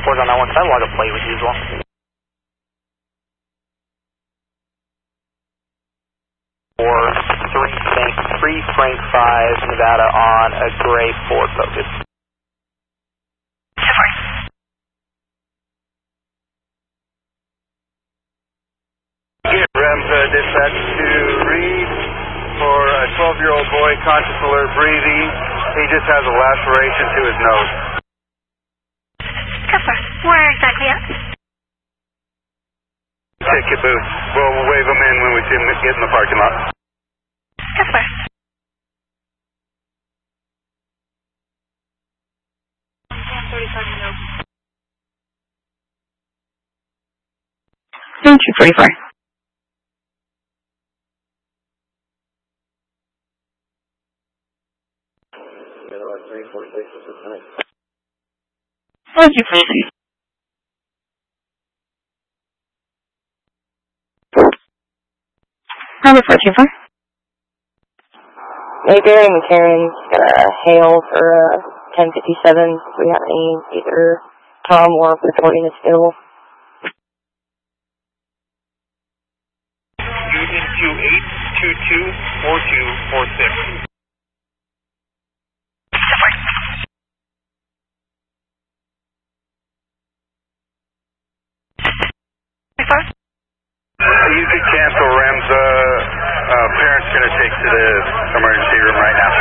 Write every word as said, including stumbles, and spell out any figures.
fours on that one, so I'll log a plate with you as well. Four, three Frank, three Frank five, Nevada on a gray Ford Focus. Ramza dispatch to Reed for a twelve-year-old boy, conscious, alert, breathing. He just has a laceration to his nose. Cooper, where exactly at? Ticket booth. We'll, we'll wave him in when we see him get in the parking lot. Cooper. Thank you, forty-four. Thank you, forty-six. Number four two four. Mayberry McCarran got a hail for uh, ten fifty-seven. Do we have any either Tom or authority that's available? Union two eight two two four two four six. You could cancel Ram's, uh, uh, parents gonna take to the emergency room right now.